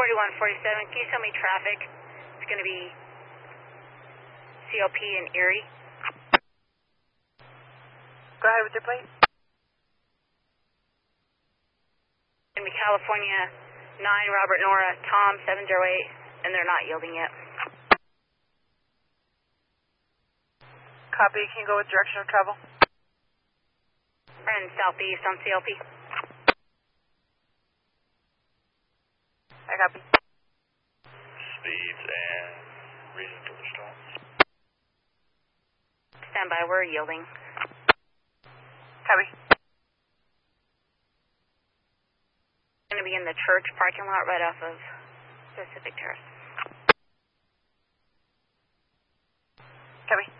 4147, can you tell me traffic? It's going to be CLP in Erie. Go ahead with your plate. Going to be California 9, Robert Nora, Tom 708, and they're not yielding yet. Copy, can you go with direction of travel? We're in southeast on CLP. I copy. Speeds and reason for the stop. Stand by, we're yielding. Copy. Going to be in the church parking lot right off of Pacific Terrace. Copy.